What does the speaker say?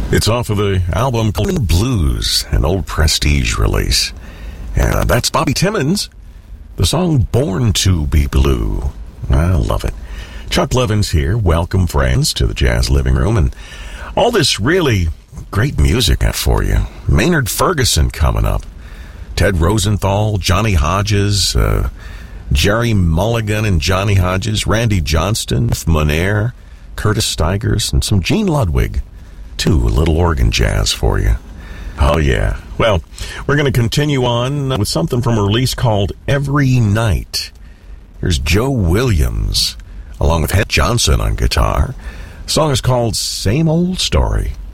It's off of the album Golden Blues, an old Prestige release. And that's Bobby Timmons, the song Born to Be Blue. I love it. Chuck Levins here. Welcome, friends, to the Jazz Living Room. And all this really great music for you. Maynard Ferguson coming up. Ted Rosenthal, Johnny Hodges, Jerry Mulligan and Johnny Hodges, Randy Johnston, Monair, Curtis Stigers, and some Gene Ludwig. Too, a little organ jazz for you. Oh, yeah. Well, we're going to continue on with something from a release called Every Night. Here's Joe Williams, along with Hed Johnson on guitar. The song is called Same Old Story.